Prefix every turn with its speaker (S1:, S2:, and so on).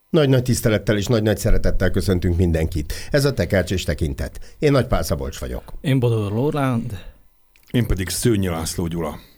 S1: Nagy-nagy tisztelettel és nagy-nagy szeretettel köszöntünk mindenkit. Ez a Tekercs és Tekintet. Én Nagy Pál Szabolcs vagyok.
S2: Én Bodor Lóránd.
S3: Én pedig Szőnyi László Gyula.